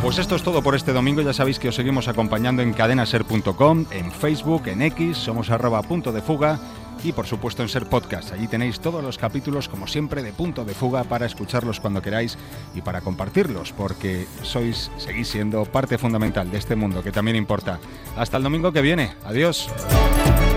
Pues esto es todo por este domingo. Ya sabéis que os seguimos acompañando en cadenaser.com, en Facebook, en X, somos @Punto de Fuga y por supuesto en Ser Podcast. Allí tenéis todos los capítulos, como siempre, de Punto de Fuga para escucharlos cuando queráis y para compartirlos, porque seguís siendo parte fundamental de este mundo que también importa. Hasta el domingo que viene. Adiós.